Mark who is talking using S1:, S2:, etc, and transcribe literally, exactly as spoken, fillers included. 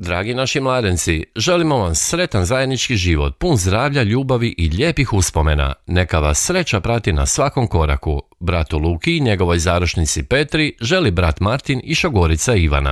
S1: Dragi naši mladenci, želimo vam sretan zajednički život, pun zdravlja, ljubavi i lijepih uspomena. Neka vas sreća prati na svakom koraku. Bratu Luki i njegovoj zaručnici Petri želi brat Martin i šogorica Ivana.